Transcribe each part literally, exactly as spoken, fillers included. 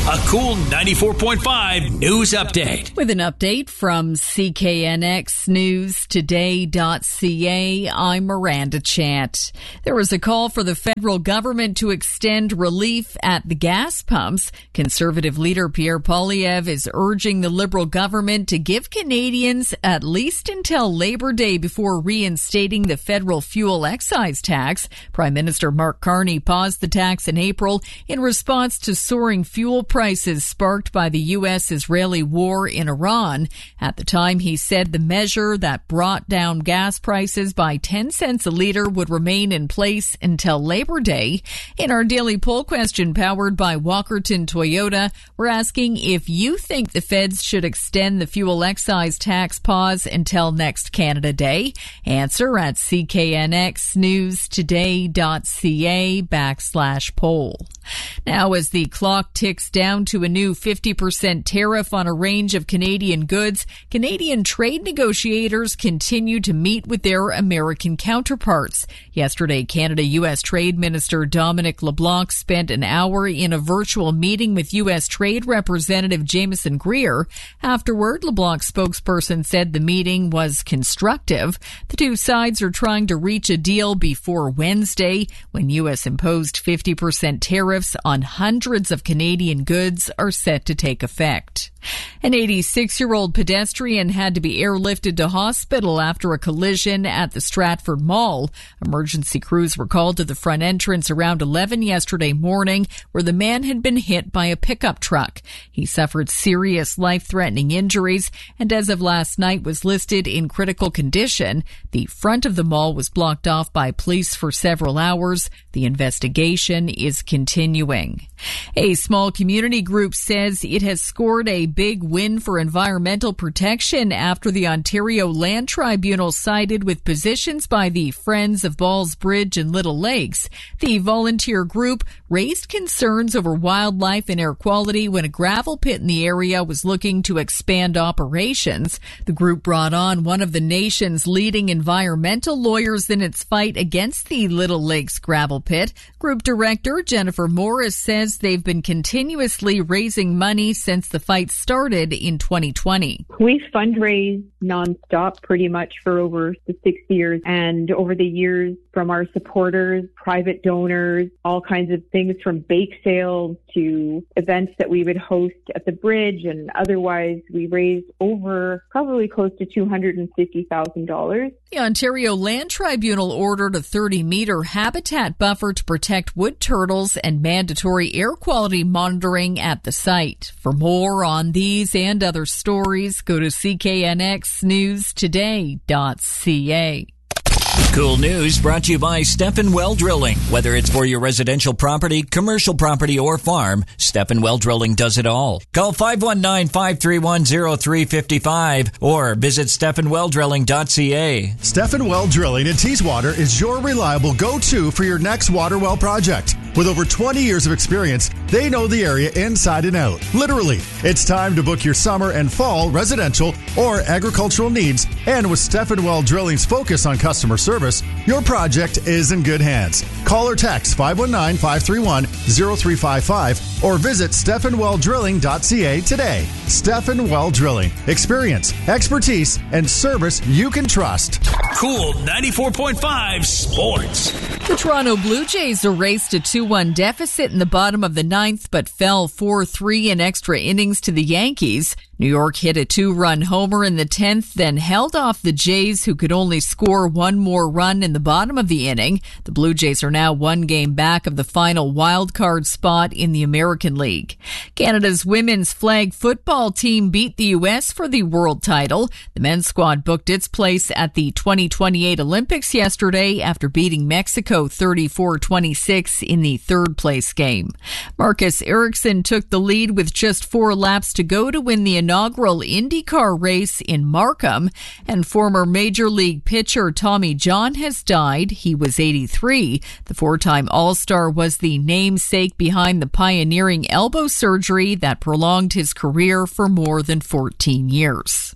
A cool ninety-four point five news update. With an update from C K N X News Today dot C A, I'm Miranda Chant. There was a call for the federal government to extend relief at the gas pumps. Conservative leader Pierre Poilievre is urging the Liberal government to give Canadians at least until Labor Day before reinstating the federal fuel excise tax. Prime Minister Mark Carney paused the tax in April in response to soaring fuel prices sparked by the U S-Israeli war in Iran. At the time, he said the measure that brought down gas prices by ten cents a liter would remain in place until Labor Day. In our daily poll question powered by Walkerton Toyota, we're asking if you think the feds should extend the fuel excise tax pause until next Canada Day. Answer at C K N X News Today dot C A backslash poll. Now, as the clock ticks down to a new fifty percent tariff on a range of Canadian goods, Canadian trade negotiators continue to meet with their American counterparts. Yesterday, Canada-U S Trade Minister Dominic LeBlanc spent an hour in a virtual meeting with U S Trade Representative Jameson Greer. Afterward, LeBlanc's spokesperson said the meeting was constructive. The two sides are trying to reach a deal before Wednesday, when U S imposed fifty percent tariffs on hundreds of Canadian goods are set to take effect. An eighty-six-year-old pedestrian had to be airlifted to hospital after a collision at the Stratford Mall. Emergency crews were called to the front entrance around eleven yesterday morning, where the man had been hit by a pickup truck. He suffered serious life-threatening injuries and as of last night was listed in critical condition. The front of the mall was blocked off by police for several hours. The investigation is continuing. A small community group says it has scored a big win for environmental protection after the Ontario Land Tribunal sided with positions by the Friends of Balls Bridge and Little Lakes. The volunteer group raised concerns over wildlife and air quality when a gravel pit in the area was looking to expand operations. The group brought on one of the nation's leading environmental lawyers in its fight against the Little Lakes gravel pit. Group director Jennifer Morris says they've been continuously raising money since the fight started in twenty twenty. We've fundraised nonstop pretty much for over the six years, and over the years from our supporters, private donors, all kinds of things from bake sales to events that we would host at the bridge and otherwise, we raised over probably close to two hundred fifty thousand dollars. The Ontario Land Tribunal ordered a thirty-meter habitat buffer to protect wood turtles and mandatory air quality monitoring at the site. For more on these and other stories, go to C K N X News Today dot C A. Cool news brought to you by Stephen Well Drilling. Whether it's for your residential property, commercial property, or farm, Stephen Well Drilling does it all. Call five one nine, five three one, zero three five five or visit Stephen Well Drilling dot C A. Stephen Well Drilling in Teeswater is your reliable go-to for your next water well project. With over twenty years of experience, they know the area inside and out. Literally, it's time to book your summer and fall residential or agricultural needs. And with Stephen Well Drilling's focus on customer service, your project is in good hands. Call or text five one nine, five three one, zero three five five or visit Stephen Well Drilling dot C A today. Stephen Well Drilling. Experience, expertise, and service you can trust. Cool ninety-four point five Sports. The Toronto Blue Jays erased a two one deficit in the bottom of the ninth, but fell four three in extra innings to the Yankees. New York hit a two-run homer in the tenth, then held off the Jays, who could only score one more run in the bottom of the inning. The Blue Jays are now one game back of the final wild-card spot in the American League. Canada's women's flag football team beat the U S for the world title. The men's squad booked its place at the twenty twenty-eight Olympics yesterday after beating Mexico thirty-four twenty-six in the third-place game. Marcus Ericsson took the lead with just four laps to go to win the inaugural IndyCar race in Markham, and former Major League pitcher Tommy John has died. He was eighty-three. The four-time All-Star was the namesake behind the pioneering elbow surgery that prolonged his career for more than fourteen years.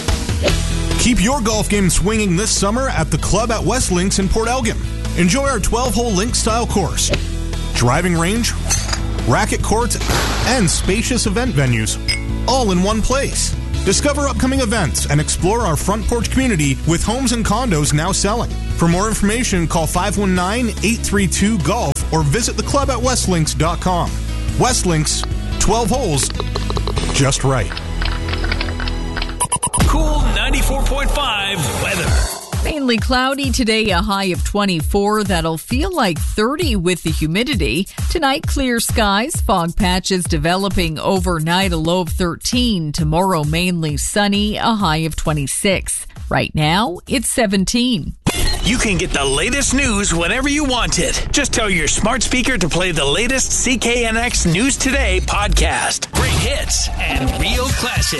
Keep your golf game swinging this summer at the Club at West Links in Port Elgin. Enjoy our twelve-hole link-style course, driving range, racket courts, and spacious event venues, all in one place. Discover upcoming events and explore our front porch community with homes and condos now selling. For more information, call five one nine, eight three two, golf or visit the club at westlinks dot com. Westlinks, twelve holes, just right. Cool ninety-four point five weather. Mainly cloudy today, a high of twenty-four. That'll feel like thirty with the humidity. Tonight, clear skies, fog patches developing overnight, a low of thirteen. Tomorrow, mainly sunny, a high of twenty-six. Right now, it's seventeen. You can get the latest news whenever you want it. Just tell your smart speaker to play the latest C K N X News Today podcast. Great hits and real classics.